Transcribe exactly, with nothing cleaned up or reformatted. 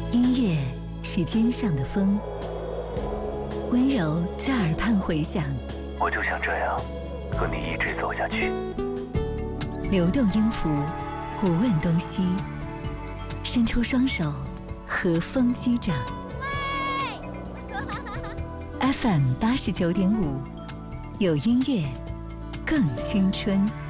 音乐是肩上的风，温柔在耳畔回响。 我就想这样和你一直走下去。 流动音符，古问东西，伸出双手，和风击掌。F M 八十九点五，有音乐，更青春。